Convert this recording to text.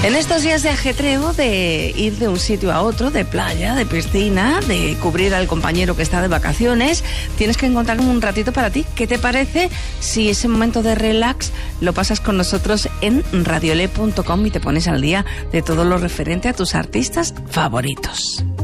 En estos días de ajetreo, de ir de un sitio a otro, de playa, de piscina, de cubrir al compañero que está de vacaciones, tienes que encontrar un ratito para ti. ¿Qué te parece si ese momento de relax lo pasas con nosotros en radiole.com y te pones al día de todo lo referente a tus artistas favoritos?